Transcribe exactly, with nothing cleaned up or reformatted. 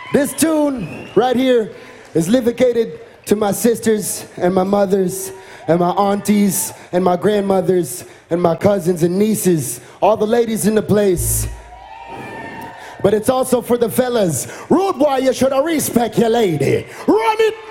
This tune right here is dedicated to my sisters and my mothers and my aunties and my grandmothers and my cousins and nieces, all the ladies in the place. But it's also for the fellas. Rude boy, you should respect your lady. Run it!